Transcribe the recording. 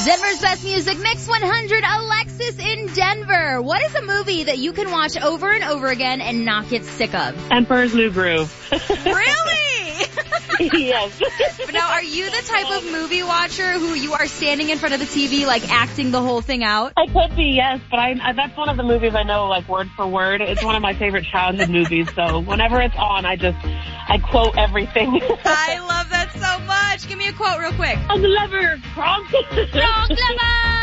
Denver's Best Music Mix 100, Alexis in Denver. What is a movie that you can watch over and over again and not get sick of? Emperor's New Groove. Really? Yes. But now, are you the type of movie watcher who you are standing in front of the TV, like, acting the whole thing out? I could be, yes, but that's one of the movies I know, like, word for word. It's one of my favorite childhood movies, so whenever it's on, I quote everything. I love that so much. Give me a quote real quick. On the lever, Kronk. Kronk lever!